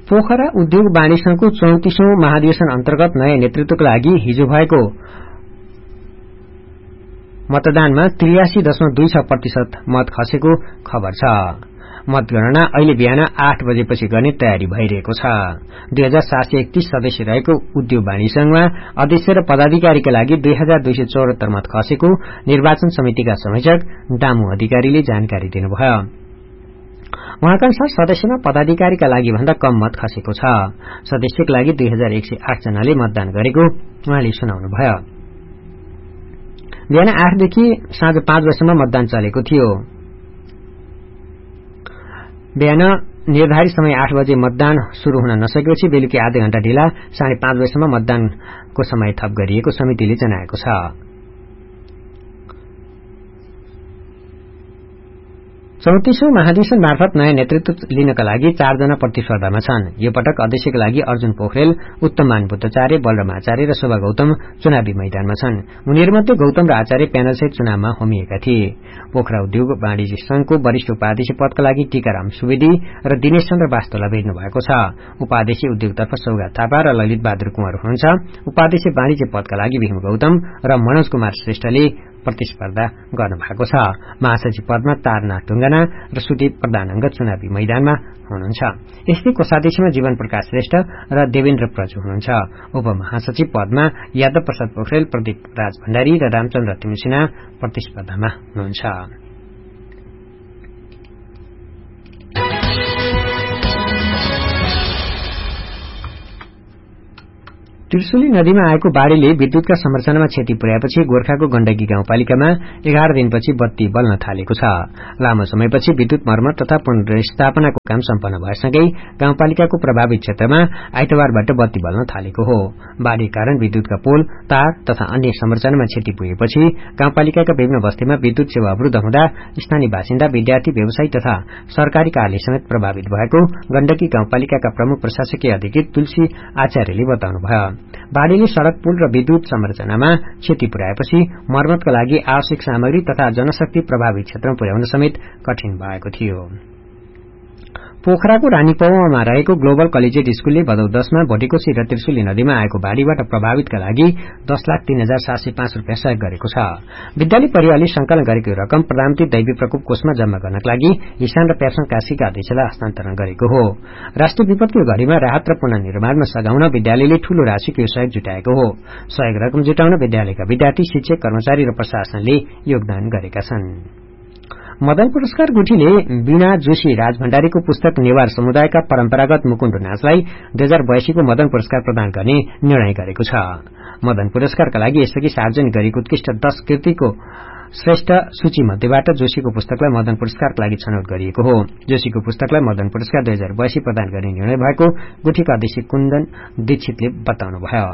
पोखरा उद्योग वाणिज्य संघको 34औं महाधिवेशन अन्तर्गत नयाँ नेतृत्वको लागि हिजो भएको मतदानमा 83.26% मत खसेको खबर छ। मतगणना अहिले बिहान 8 बजेपछि गर्ने तयारी भइरहेको छ। 2731 सदस्य रहेको उद्योग वाणिज्य संघमा अध्यक्ष र पदाधिकारीका लागि 2274 मत खसेको निर्वाचन समितिका संयोजक दामु अधिकारीले जानकारी दिनुभयो। उहाँका अनुसार सदस्यमा पदाधिकारीका लागि भन्दा कम मत खसेको छ। सदस्यका लागि 2108 जनाले मतदान गरेको उहाँले सुनाउनुभयो। बिहान 8 देखि साँझ 5 बजेसम्म मतदान चलेको थियो। बिहान निर्धारित समय 8 बजे मतदान शुरू हुन नसकेपछि बेलुकी आधा घण्टा ढिला 5:30 बजेसम्म मतदानको समय थप गरिएको समितिले जनाएको छ। 34औं महाधिवेशन मार्फत नयाँ नेतृत्व लिनका लागि 4 जना प्रतिस्पर्धामा छन्। यो पटक अध्यक्षका लागि अर्जुन पोखरेल, उत्तममान बुद्धचार्य, बलराम आचार्य र शोभा गौतम चुनावी मैदानमा छन्। उनीहरूमध्ये गौतम र आचार्य प्यानलसहित चुनावमा होमिएका थिए। पोखरा उद्योग वाणिज्य संघको वरिष्ठ उपाध्यक्ष पदका लागि टीकाराम सुवेदी र दिनेश चन्द्र वास्तोला भेट्नु भएको छ। उपाध्यक्ष उद्योगतर्फ सौगात थापा र ललित बहादुर कुँवर हुनुहुन्छ। उपाध्यक्ष वाणिज्य पदका लागि भीम गौतम र मनोज कुमार श्रेष्ठले प्रतिस्पर्धा गर्नु भएको छ। महासचिव पदमा तारनाथ ढुङ्गाना र सुदीप प्रधानाङ्ग चुनावी मैदानमा हुनुहुन्छ। यस्तै कोषाध्यक्षमा जीवन प्रकाश श्रेष्ठ र देवेन्द्र प्रजु हुनुहुन्छ। उपमहासचिव पदमा यादव प्रसाद पोखरेल, प्रदीप राज भण्डारी र रामचन्द्र तिमसिना प्रतिस्पर्धामा हुनुहुन्छ। त्रिशुली नदीमा आएको बाढ़ीले विद्युतका संरचनामा क्षति पुर्याएपछि गोर्खाको गण्डकी गाउँपालिकामा 11 दिनपछि बत्ती बल्न थालेको छ। लामो समयपछि विद्युत मर्मत तथा पुनर्स्थापनाको काम सम्पन्न भएसँगै गाउँपालिकाको प्रभावित क्षेत्रमा आइतबारबाट बत्ती बल्न थालेको हो। बाढ़ी कारण विद्युतका पोल, तार तथा अन्य संरचनामा क्षति पुगेपछि गाउँपालिकाका विभिन्न बस्तीमा विद्युत सेवा अवरुद्ध हुँदा स्थानीय बासिन्दा, विद्यार्थी, व्यवसायी तथा सरकारी कार्यालय समेत प्रभावित भएको गण्डकी गाउँपालिकाका प्रमुख प्रशासकीय अधिकृत तुलसी आचार्यले बताउनुभयो। बाढ़ीले सड़क, पुल र विद्युत संरचनामा क्षति पुर्याएपछि मर्मतका लागि आवश्यक सामग्री तथा जनशक्ति प्रभावित क्षेत्रमा पुर्याउन समेत कठिन भएको थियो। पोखराको रानीपौवामा रहेको ग्लोबल कलेजिएट स्कूलले भदौ 10 मा भोटेकोशी र त्रिशुली नदीमा आएको बाढ़ीबाट प्रभावितका लागि 10,03,705 रूपियाँ सहयोग गरेको छ। विद्यालय परिवारले संकलन गरेको रकम प्रधानमन्त्री दैवी प्रकोप कोषमा जम्मा गर्नका लागि इसान र प्यासन काशीका अध्यक्षलाई हस्तान्तरण गरेको हो। राष्ट्रिय विपदको घड़ीमा राहत र पुनर्निर्माणमा सघाउन विद्यालयले ठूलो राशिको सहयोग जुटाएको हो। सहयोग रकम जुटाउन विद्यालयका विद्यार्थी, शिक्षक, कर्मचारी र प्रशासनले योगदान गरेका छन्। मदन पुरस्कार गुठीले बीना जोशी राज भण्डारीको पुस्तक नेवार समुदायका परम्परागत मुकुण्डो नाचलाई 2082 को मदन पुरस्कार प्रदान गर्ने निर्णय गरेको छ। मदन पुरस्कारका लागि यसअघि सार्वजनिक गरेको उत्कृष्ट 10 कृतिको श्रेष्ठ सूची मध्येबाट जोशीको पुस्तकलाई मदन पुरस्कारका लागि छनौट गरिएको हो। जोशीको पुस्तकलाई मदन पुरस्कार 2082 प्रदान गर्ने निर्णय भएको गुठीका अध्यक्ष कुन्दन दीक्षितले बताउनुभयो।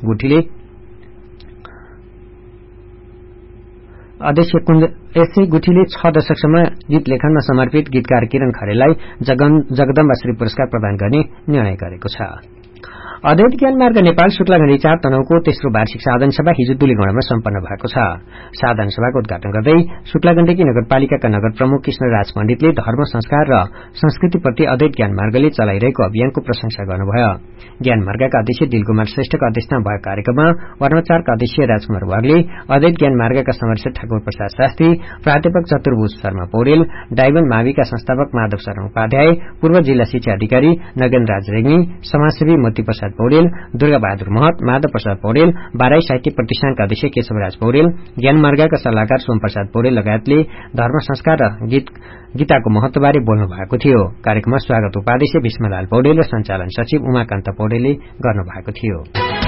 गुठीले 6 दशकसम्म गीत लेखनमा समर्पित गीतकार किरण खरेललाई जगदम्बा श्री पुरस्कार प्रदान गर्ने निर्णय गरेको छ। अद्वैत ज्ञान मार्ग नेपाल शुक्लागण्डी 4 तनहुको तेस्रो वार्षिक साधन सभा हिजो दुलीगौंडामा सम्पन्न भएको छ। साधन सभाको उद्घाटन गर्दै शुक्लागण्डकी नगरपालिकाका नगर प्रमुख कृष्णराज पण्डितले धर्म, संस्कार र संस्कृतिप्रति अद्वैत ज्ञान मार्गले चलाइरहेको अभियानको प्रशंसा गर्नुभयो। ज्ञान मार्गका अध्यक्ष दिलकुमार श्रेष्ठको अध्यक्षतामा भएको कार्यक्रममा वर्णचारका अध्यक्ष राजकुमार वाग्ले, अद्वैत ज्ञान मार्गका संरक्षक ठाकुर प्रसाद शास्त्री, प्राध्यापक चतुर्भुज शर्मा पौडेल, डायमण्ड माविका संस्थापक माधव शर्मा उपाध्याय, पूर्व जिल्ला शिक्षा अधिकारी नगेन्द्र राज रेग्मी, समाजसेवी मोती प्रसाद पौडेल, दुर्गा बहादुर महत, माधव प्रसाद पौडेल, बाराई साहित्य प्रतिष्ठानका अध्यक्ष केशवराज पौडेल, ज्ञान मार्गका सल्लाहकार सोम प्रसाद पौडेल लगायतले धर्म, संस्कार र गीताको महत्वबारे बोल्नु भएको थियो। कार्यक्रममा स्वागत उपाध्यक्ष भीष्मलाल पौडेल र संचालन सचिव उमाकान्त पौडेलले गर्नुभएको थियो।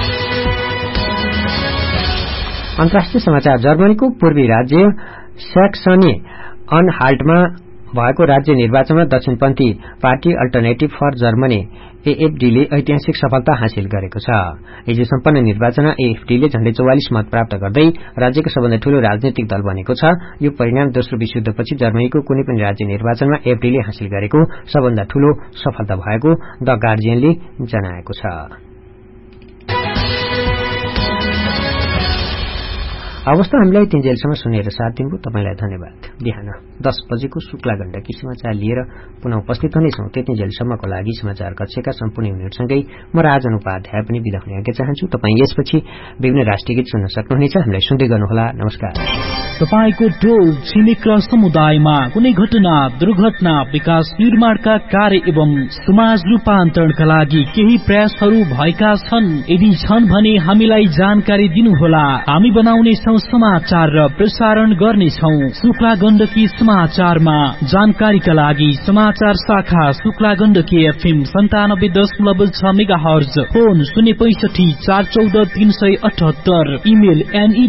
अन्तर्राष्ट्रिय समाचार। जर्मनीको पूर्वी राज्य स्याक्सनी अनहाल्टमा भएको राज्य निर्वाचनमा दक्षिणपन्थी पार्टी अल्टरनेटिभ फर जर्मनी एएफडीले ऐतिहासिक सफलता हासिल गरेको छ। हिजो सम्पन्न निर्वाचनमा एएफडीले झण्डै 44 मत प्राप्त गर्दै राज्यको सबभन्दा ठूलो राजनीतिक दल बनेको छ। यो परिणाम दोस्रो विश्वयुद्धपछि जर्मनीको कुनै पनि राज्य निर्वाचनमा एएफडीले हासिल गरेको सबभन्दा ठूलो सफलता भएको द गार्जियनले जनाएको छ। हवस् त हामीलाई तिनजेलसम्म सुनेर साथ दिनुभयो तपाईलाई धन्यवाद। बिहान 10 बजेको शुक्ला गण्डकी समाचार लिएर पुनः उपस्थित हुनेछौं। त्यतिन्जेलसम्मको लागि समाचार कक्षका सम्पूर्ण युनिटसँगै म राजन उपाध्याय पनि बिदा हुने आज्ञा चाहन्छु। तपाई यसपछि विभिन्न राष्ट्रिय गीत सुन्न सक्नुहुनेछ। हामीलाई सुन्दै गर्नुहोला। नमस्कार। तपाईको टोल छिमेक र समुदायमा कुनै घटना, दुर्घटना, विकास निर्माणका कार्य एवं समाज रूपान्तरणका लागि केही प्रयासहरू भएका छन्? यदि छन् भने हामीलाई जानकारी दिनुहोला। हामी बनाउनेछौं समाचार र प्रसारण गर्नेछौं शुक्ला गण्डकी समाचारमा। जानकारीका लागि समाचार शाखा Shukla Gandaki FM 97.6 megahertz, phone 065 414 378, email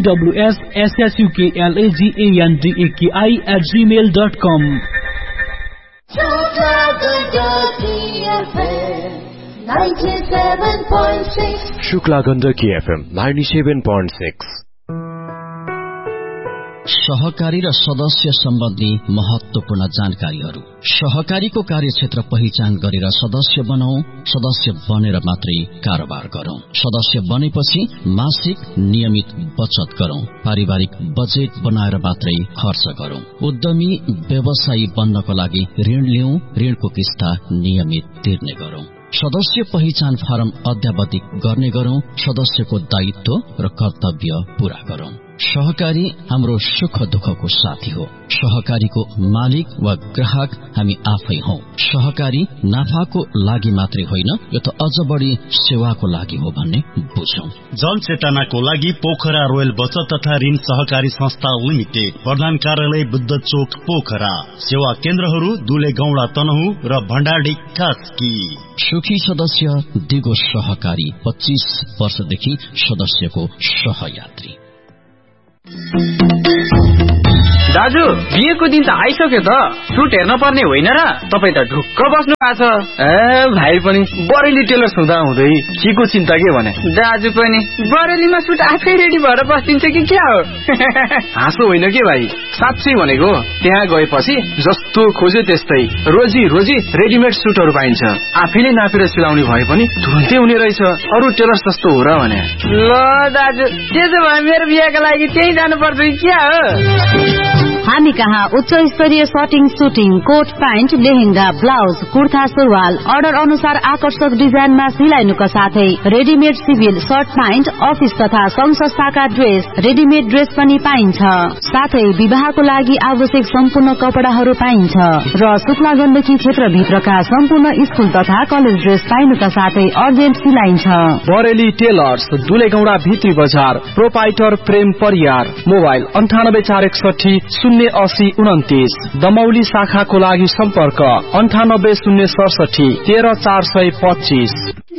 news@gmail.com। Shukla Gandaki FM 97.6। सहकारी र सदस्य सम्बन्धी महत्वपूर्ण जानकारीहरू। सहकारीको कार्यक्षेत्र पहिचान गरेर सदस्य बनाऊ। सदस्य बनेर मात्रै कारोबार गरौं। सदस्य बनेपछि मासिक नियमित बचत गरौं। पारिवारिक बजेट बनाएर मात्रै खर्च गरौं। उद्यमी व्यवसायी बन्नको लागि ऋण लिऊ। ऋणको किस्ता नियमित तिर्ने गरौं। सदस्य पहिचान फारम अद्यावधिक गर्ने गरौं। सदस्यको दायित्व र कर्तव्य पूरा गरौं। सहकारी हाम्रो सुख दुःखको साथी हो। सहकारीको मालिक वा ग्राहक हामी आफै हौ। सहकारी नाफाको लागि मात्रै होइन, यो त अझ बढी सेवाको लागि हो भन्ने बुझौं। जनचेतनाको लागि पोखरा रोयल बचत तथा ऋण सहकारी संस्था लिमिटेड, प्रधान कार्यालय बुद्ध चोक पोखरा। सेवा केन्द्रहरू दुले गौडा तनहु र भण्डारी कास्की। सुखी सदस्य दिगो सहकारी, 25 वर्षदेखि सदस्यको सहयात्री। दाजु, बिहेको दिन त आइसक्यो त। सुट हेर्न पर्ने होइन र? तपाईँ त ढुक्क बस्नु भएको छ। भाइ पनि बरेली टेलर्स हुँदा हुँदै के को चिन्ता के भने? दाजु पनि बरेलीमा सुट आफै रेडी भएर बस्दिन्छ कि क्या हो? हाँसो होइन के भाइ, साँच्चै भनेको। त्यहाँ गएपछि जस्तो खोज्यो त्यस्तै रोजी रोजी रेडिमेड सुटहरू पाइन्छ। आफैले नापेर सिलाउने भए पनि तुरुन्तै हुने रहेछ। अरू टेलर्स जस्तो हो र भने? ल दाजु, त्यसो भए मेरो बिहेको लागि त्यही जानुपर्छ कि क्या हो? हामी कहाँ उच्च स्तरीय shirting, shooting, coat pant, lehenga, blouse, kurta, सुरुवाल अर्डर अनुसार आकर्षक डिजाइनमा सिलाइनुका साथै readymade civil short pant, office तथा संघ संस्थाका ड्रेस, रेडिमेड ड्रेस पनि पाइन्छ। साथै विवाहको लागि आवश्यक सम्पूर्ण कपडाहरू पाइन्छ र शुक्ला गण्डकी क्षेत्रभित्रका सम्पूर्ण स्कुल तथा कलेज ड्रेस पाइनुका साथै अर्जेन्ट सिलाइन्छ। बरेली टेलर्स, दुलेगौडा भित्री बजार, प्रोपाइटर प्रेम परियार। मोबाइल 9846 दमौली शाखाको लागि सम्पर्क 9806 13425।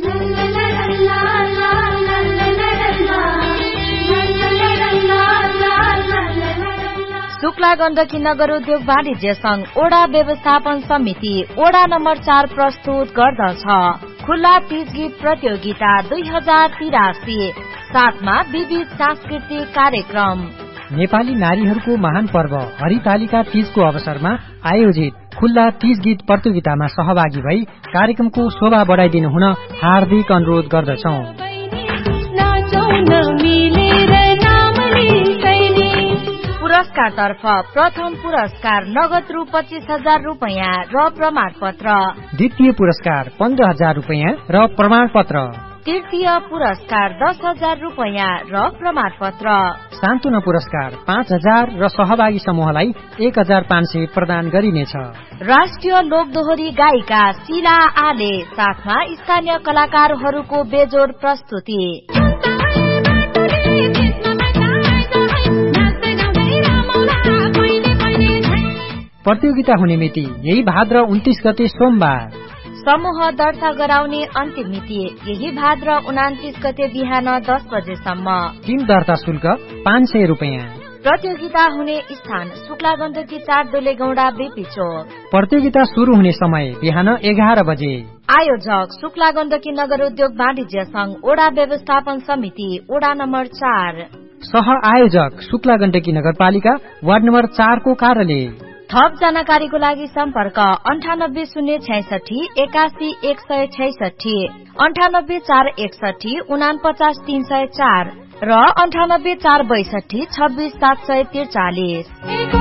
शुक्ला गण्डकी नगर उद्योग वाणिज्य संघ ओडा व्यवस्थापन समिति ओडा नम्बर 4 प्रस्तुत गर्दछ खुल्ला तीज गीत प्रतियोगिता 2083, साथमा विविध सांस्कृतिक कार्यक्रम। नेपाली नारीहरूको महान पर्व हरितालिका तीजको अवसरमा आयोजित खुल्ला तीज गीत प्रतियोगितामा सहभागी भई कार्यक्रमको शोभा बढाइदिनु हुन हार्दिक अनुरोध गर्दछौं। पुरस्कारतर्फ प्रथम पुरस्कार नगद रु 25,000 रुपैयाँ र प्रमाणपत्र। द्वितीय पुरस्कार 15,000 रुपैयाँ र प्रमाणपत्र। तृतीय पुरस्कार 10,000 रुपैयाँ र प्रमाणपत्र। सान्तुना पुरस्कार 5,000 र सहभागी समूहलाई 1,500 प्रदान गरिनेछ। राष्ट्रिय लोकदोहोरी गायिका शीला आले साथमा स्थानीय कलाकारहरूको बेजोड प्रस्तुति। प्रतियोगिता हुने मिति यही भाद्र 29 गते सोमबार। समूह दर्ता गराउने अन्तिम मिति यही भाद्र 29 गते बिहान 10 बजेसम्म। टिम दर्ता शुल्क 500 रुपैयाँ। प्रतियोगिता हुने स्थान शुक्ला गण्डकी 4 दुलेगौडा बीपी चोक। प्रतियोगिता शुरू हुने समय बिहान 11 बजे। आयोजक शुक्ला गण्डकी नगर उद्योग वाणिज्य संघ ओडा व्यवस्थापन समिति ओडा नम्बर 4। सह आयोजक शुक्ला गण्डकी नगरपालिका वार्ड नम्बर 4 को कार्यालय। थप जानकारीको लागि सम्पर्क 9806 81 166, 98 461 49 304, र 98 462 26 743